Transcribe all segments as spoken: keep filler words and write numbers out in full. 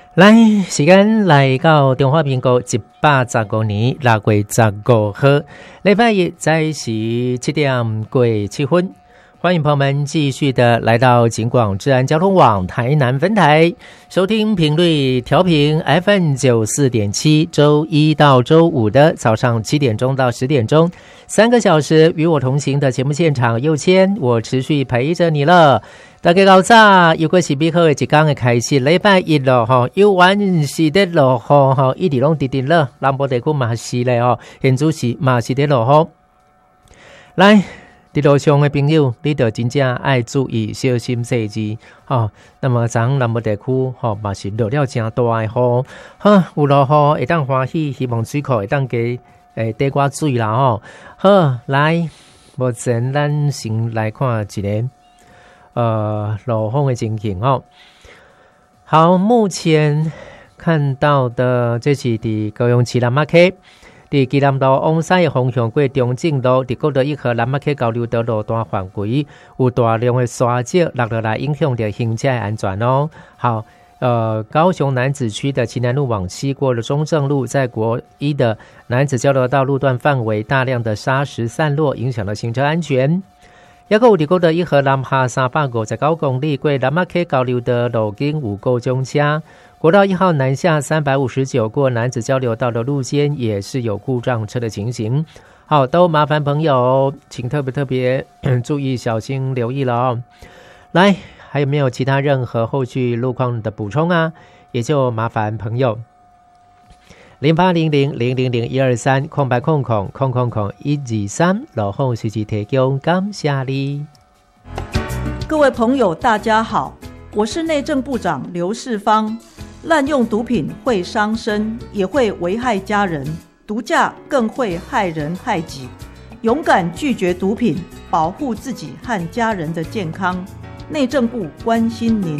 来，时间来到中华民国一百十五年六月十五号，礼拜一早时七点过七分。欢迎朋友们继续的来到警广治安交通网台南分台，收听频率调频 F M 九十四点七，周一到周五的早上七点钟到十点钟，三个小时与我同行的节目现场，右谦，我持续陪着你了。大家早早，又过是美好的一天的开始，礼拜一了哈，又完是在落雨哈，一直拢直直了，南部地区嘛是嘞哦，现在是嘛是在落雨。来，在路上的朋友，你就真正爱注意小心细致哈。那么咱南部地区哈嘛是落了真大的雨，哈有落雨会当欢喜，希望水库会当给诶地瓜水啦吼。好，来，目前咱先来看一个。呃，落雨的情形哦。好，目前看到的这是伫高雄市南马溪，伫基南道往西的方向过中正路，伫国道一号南马溪交流道路段范围有大量的沙石落落来，影响到行车安全哦。好，呃，高雄楠梓区的旗南路往西过了中正路，在国一的楠梓交流道路段范围大量的沙石散落，影响了行车安全。也有伫国道一号南下三百五十九公里过南马溪交流的路径有高中车，国道一号南下三百五十九过楠梓交流道的路线也是有故障车的情形。好，都麻烦朋友请特别特别注意小心留意了哦。来，还有没有其他任何后续路况的补充啊？也就麻烦朋友零八零零零零零一二三空白空空空空空一二三，落雨随时提供，感谢你。 各位朋友大家好，我是内政部长刘世芳。滥用毒品会伤身，也会危害家人，毒驾更会害人害己。勇敢拒绝毒品，保护自己和家人的健康。内政部关心您。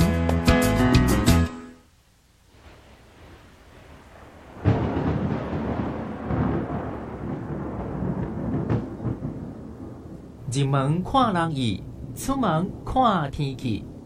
入门看人意，出门看天气。